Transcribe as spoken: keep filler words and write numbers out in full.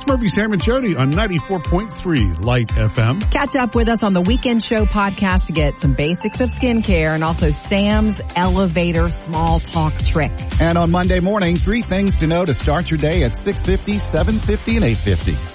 It's Murphy, Sam, and Jody on ninety-four point three Light F M. Catch up with us on the Weekend Show podcast to get some basics of skincare and also Sam's elevator small talk trick. And on Monday morning, three things to know to start your day at six fifty, seven fifty, and eight fifty.